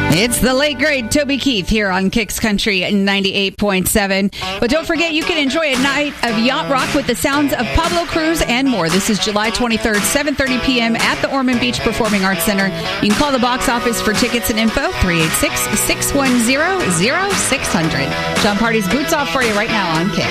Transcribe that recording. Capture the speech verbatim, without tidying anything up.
It's the late great Toby Keith here on Kicks Country ninety-eight point seven. But don't forget, you can enjoy a night of yacht rock with the sounds of Pablo Cruz and more. This is July twenty-third, seven thirty p.m. at the Ormond Beach Performing Arts Center. You can call the box office for tickets and info, three eight six, six one zero, zero six zero zero. John Party's Boots Off for you right now on Kicks.